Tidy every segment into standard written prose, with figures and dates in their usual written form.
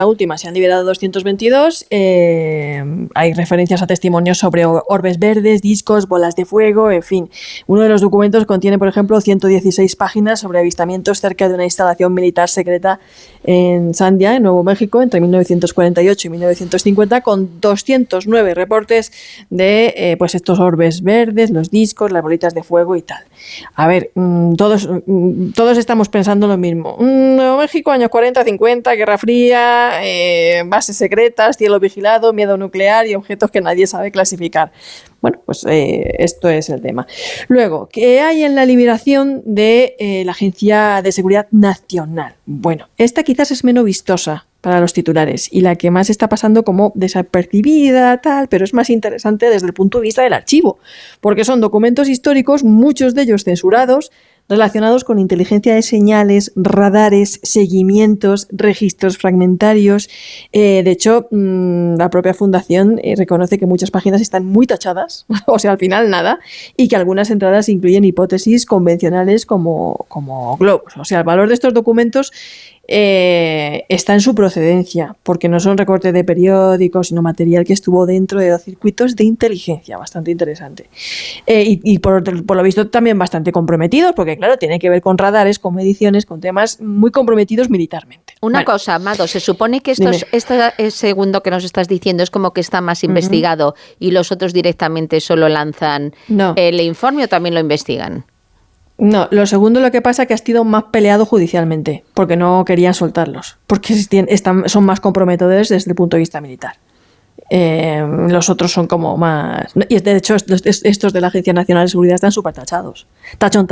última se han liberado 222. Hay referencias a testimonios sobre orbes verdes, discos, bolas de fuego, en fin. Uno de los documentos contiene, por ejemplo, 116 páginas sobre avistamientos cerca de una instalación militar secreta en Sandia, en Nuevo México, entre 1948 y 1950, con 209 reportes de pues estos orbes verdes, los discos, las bolitas de fuego y tal. A ver, todos estamos pensando lo mismo. Nuevo México, años 40, 50, Guerra Fría, bases secretas, cielo vigilado, miedo nuclear y objetos que nadie sabe clasificar. Bueno, pues esto es el tema. Luego, ¿qué hay en la liberación de la Agencia de Seguridad Nacional? Bueno, esta quizás es menos vistosa para los titulares y la que más está pasando como desapercibida, tal, pero es más interesante desde el punto de vista del archivo, porque son documentos históricos, muchos de ellos censurados, relacionados con inteligencia de señales, radares, seguimientos, registros fragmentarios. De hecho, la propia fundación reconoce que muchas páginas están muy tachadas, o sea, al final nada, y que algunas entradas incluyen hipótesis convencionales como globos. O sea, el valor de estos documentos está en su procedencia, porque no son recortes de periódicos, sino material que estuvo dentro de los circuitos de inteligencia, bastante interesante. Y por lo visto también bastante comprometidos, porque claro, tiene que ver con radares, con mediciones, con temas muy comprometidos militarmente. Una cosa, Amado, se supone que este segundo que nos estás diciendo es como que está más investigado y los otros directamente solo lanzan el informe, ¿o también lo investigan? No, lo segundo, lo que pasa es que ha sido más peleado judicialmente, porque no querían soltarlos, porque son más comprometedores desde el punto de vista militar. Los otros son como más... Y de hecho, estos de la Agencia Nacional de Seguridad están súper tachados. Tachón.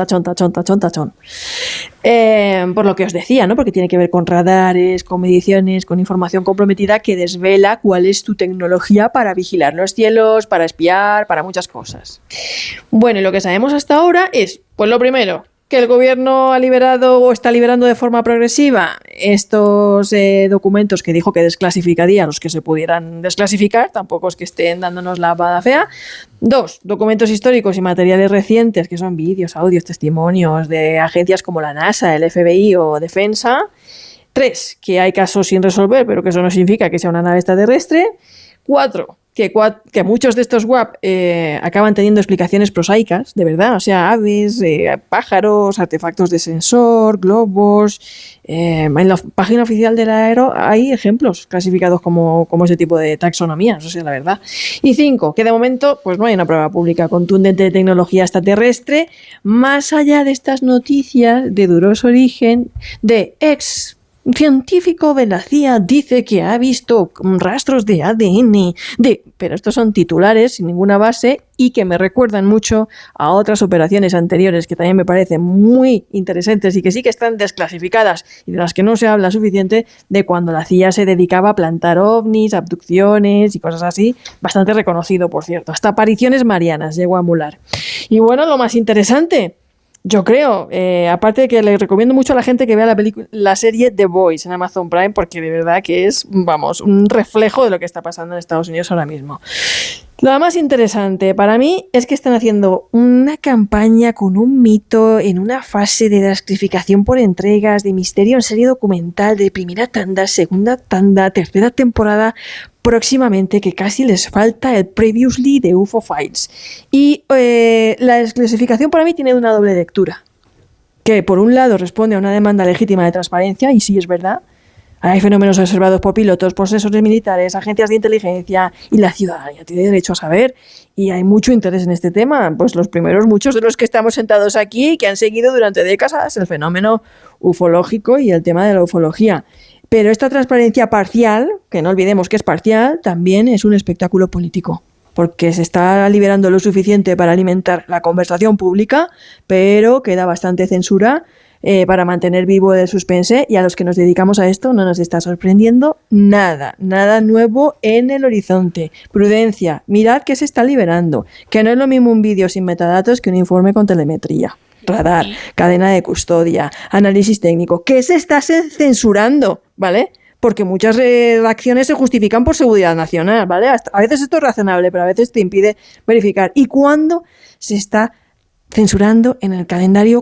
Por lo que os decía, ¿no? Porque tiene que ver con radares, con mediciones, con información comprometida que desvela cuál es tu tecnología para vigilar los cielos, para espiar, para muchas cosas. Bueno, y lo que sabemos hasta ahora es, pues lo primero, que el gobierno ha liberado o está liberando de forma progresiva estos documentos que dijo que desclasificaría los que se pudieran desclasificar, tampoco es que estén dándonos la bada fea. 2, documentos históricos y materiales recientes, que son vídeos, audios, testimonios de agencias como la NASA, el FBI o Defensa. 3, que hay casos sin resolver, pero que eso no significa que sea una nave extraterrestre. 4, que muchos de estos WAP acaban teniendo explicaciones prosaicas, de verdad, o sea, aves, pájaros, artefactos de sensor, globos. En la página oficial del Aero hay ejemplos clasificados como ese tipo de taxonomías, o sea, la verdad. Y 5, que de momento pues no hay una prueba pública contundente de tecnología extraterrestre, más allá de estas noticias de dudoso origen de científico de la CIA dice que ha visto rastros de ADN, pero estos son titulares sin ninguna base y que me recuerdan mucho a otras operaciones anteriores que también me parecen muy interesantes y que sí que están desclasificadas y de las que no se habla suficiente, de cuando la CIA se dedicaba a plantar ovnis, abducciones y cosas así, bastante reconocido, por cierto. Hasta apariciones marianas llegó a emular. Y bueno, lo más interesante, yo creo, aparte de que le recomiendo mucho a la gente que vea la serie The Boys en Amazon Prime, porque de verdad que es, vamos, un reflejo de lo que está pasando en Estados Unidos ahora mismo. Lo más interesante para mí es que están haciendo una campaña con un mito en una fase de desclasificación por entregas, de misterio en serie documental, de primera tanda, segunda tanda, tercera temporada, próximamente, que casi les falta el Previously de UFO Files. Y la desclasificación para mí tiene una doble lectura, que por un lado responde a una demanda legítima de transparencia, y sí es verdad, hay fenómenos observados por pilotos, por sensores militares, agencias de inteligencia, y la ciudadanía tiene derecho a saber, y hay mucho interés en este tema, pues los primeros muchos de los que estamos sentados aquí, que han seguido durante décadas el fenómeno ufológico y el tema de la ufología. Pero esta transparencia parcial, que no olvidemos que es parcial, también es un espectáculo político, porque se está liberando lo suficiente para alimentar la conversación pública, pero queda bastante censura para mantener vivo el suspense, y a los que nos dedicamos a esto no nos está sorprendiendo nada nuevo en el horizonte. Prudencia, mirad que se está liberando, que no es lo mismo un vídeo sin metadatos que un informe con telemetría, radar, cadena de custodia, análisis técnico, que se está censurando, ¿vale? Porque muchas reacciones se justifican por seguridad nacional, ¿vale? A veces esto es razonable, pero a veces te impide verificar. ¿Y cuándo se está censurando en el calendario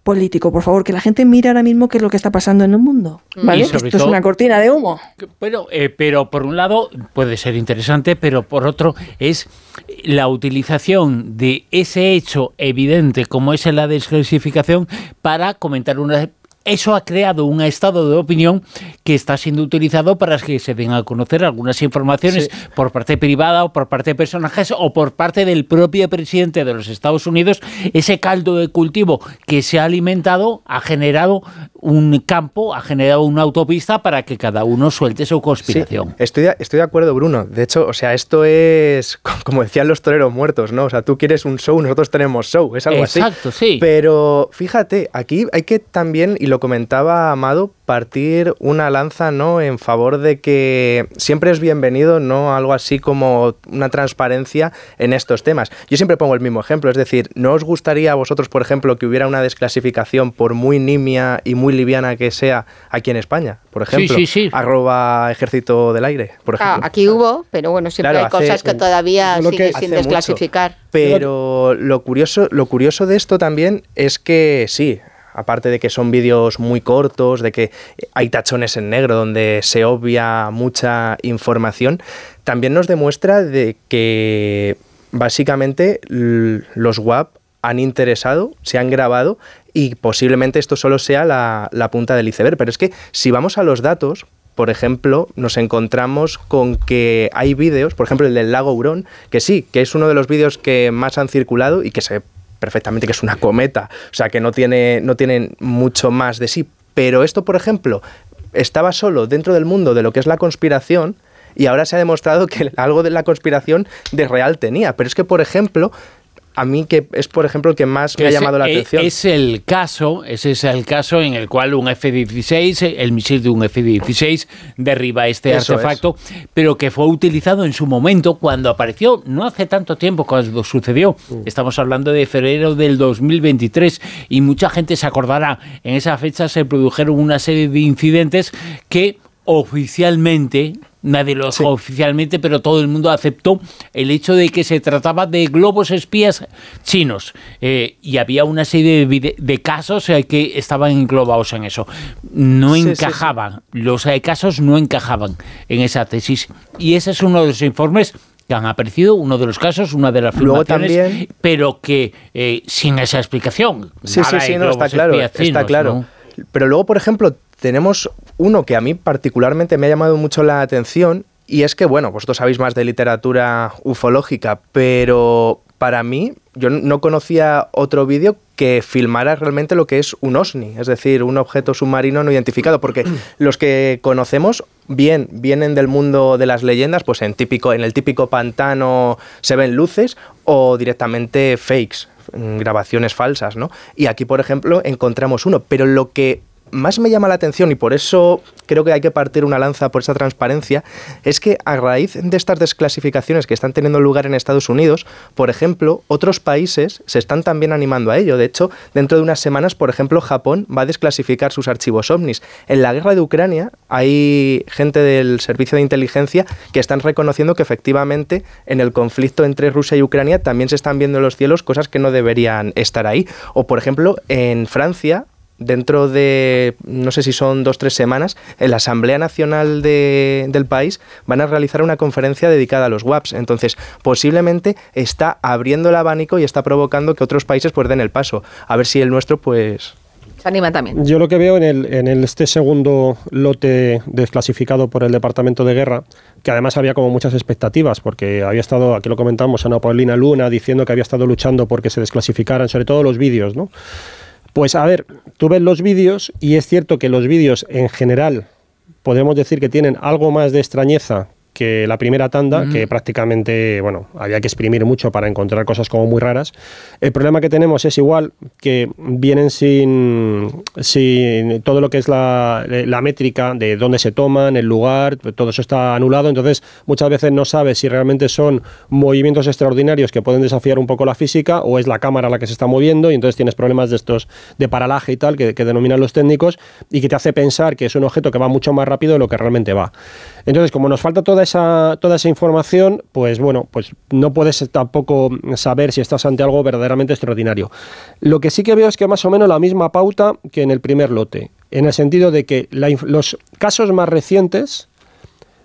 político. Por favor, que la gente mire ahora mismo qué es lo que está pasando en el mundo, ¿vale? Esto es una cortina de humo. Bueno, pero por un lado puede ser interesante, pero por otro es la utilización de ese hecho evidente como es la desclasificación para comentar una... Eso ha creado un estado de opinión que está siendo utilizado para que se den a conocer algunas informaciones por parte privada o por parte de personajes o por parte del propio presidente de los Estados Unidos. Ese caldo de cultivo que se ha alimentado ha generado un campo, ha generado una autopista para que cada uno suelte su conspiración. Sí, estoy de acuerdo, Bruno. De hecho, o sea, esto es, como decían los toreros muertos, ¿no? O sea, tú quieres un show, nosotros tenemos show, es algo así. Exacto, sí. Pero fíjate, aquí hay que también, y lo comentaba Amado, partir una lanza, ¿no?, en favor de que siempre es bienvenido, ¿no?, algo así como una transparencia en estos temas. Yo siempre pongo el mismo ejemplo, es decir, ¿no os gustaría a vosotros, por ejemplo, que hubiera una desclasificación, por muy nimia y muy liviana que sea, aquí en España? Por ejemplo, @Ejército del Aire, por ejemplo. Aquí hubo, pero bueno, siempre hay cosas que todavía siguen sin desclasificar. Mucho. Pero lo curioso de esto también es que sí, aparte de que son vídeos muy cortos, de que hay tachones en negro donde se obvia mucha información, también nos demuestra de que básicamente los WAP han interesado, se han grabado y posiblemente esto solo sea la punta del iceberg. Pero es que si vamos a los datos, por ejemplo, nos encontramos con que hay vídeos, por ejemplo el del lago Hurón, que sí, que es uno de los vídeos que más han circulado y que se perfectamente que es una cometa, o sea que no tiene mucho más de sí, pero esto, por ejemplo, estaba solo dentro del mundo de lo que es la conspiración y ahora se ha demostrado que algo de la conspiración de real tenía, pero es que, por ejemplo, a mí que es, por ejemplo, el que más me ha llamado la atención. Ese es el caso en el cual un F-16, el misil de un F-16 derriba este artefacto, pero que fue utilizado en su momento cuando apareció, no hace tanto tiempo cuando sucedió. Estamos hablando de febrero del 2023 y mucha gente se acordará, en esa fecha se produjeron una serie de incidentes que oficialmente, nadie lo dijo oficialmente, pero todo el mundo aceptó el hecho de que se trataba de globos espías chinos. Y había una serie de casos que estaban englobados en eso. No encajaban, los casos no encajaban en esa tesis. Y ese es uno de los informes que han aparecido, uno de los casos, una de las afirmaciones, también, pero que sin esa explicación. No, está claro, chinos, está claro. ¿No? Pero luego, por ejemplo, tenemos uno que a mí particularmente me ha llamado mucho la atención y es que, bueno, vosotros sabéis más de literatura ufológica, pero para mí yo no conocía otro vídeo que filmara realmente lo que es un OSNI, es decir, un objeto submarino no identificado, porque los que conocemos vienen del mundo de las leyendas, pues en el típico pantano se ven luces o directamente fakes, grabaciones falsas, ¿no? Y aquí, por ejemplo, encontramos uno, pero lo que más me llama la atención, y por eso creo que hay que partir una lanza por esa transparencia, es que a raíz de estas desclasificaciones que están teniendo lugar en Estados Unidos, por ejemplo, otros países se están también animando a ello. De hecho, dentro de unas semanas, por ejemplo, Japón va a desclasificar sus archivos ovnis. En la guerra de Ucrania hay gente del servicio de inteligencia que están reconociendo que efectivamente en el conflicto entre Rusia y Ucrania también se están viendo en los cielos cosas que no deberían estar ahí. O, por ejemplo, en Francia, dentro de, no sé si son 2 o 3 semanas, en la Asamblea Nacional del país van a realizar una conferencia dedicada a los WAPs. Entonces, posiblemente está abriendo el abanico y está provocando que otros países pues den el paso. A ver si el nuestro pues se anima también. Yo lo que veo en este segundo lote desclasificado por el Departamento de Guerra, que además había como muchas expectativas, porque había estado, aquí lo comentamos, Ana Paulina Luna diciendo que había estado luchando porque se desclasificaran, sobre todo los vídeos, ¿no? Pues a ver, tú ves los vídeos y es cierto que los vídeos en general podemos decir que tienen algo más de extrañeza que la primera tanda, que prácticamente, bueno, había que exprimir mucho para encontrar cosas como muy raras. El problema que tenemos es igual que vienen sin todo lo que es la métrica de dónde se toman, el lugar, todo eso está anulado, entonces muchas veces no sabes si realmente son movimientos extraordinarios que pueden desafiar un poco la física o es la cámara la que se está moviendo y entonces tienes problemas de estos de paralaje y tal, que denominan los técnicos y que te hace pensar que es un objeto que va mucho más rápido de lo que realmente va. Entonces, como nos falta toda esa información, pues bueno, pues no puedes tampoco saber si estás ante algo verdaderamente extraordinario. Lo que sí que veo es que más o menos la misma pauta que en el primer lote, en el sentido de que los casos más recientes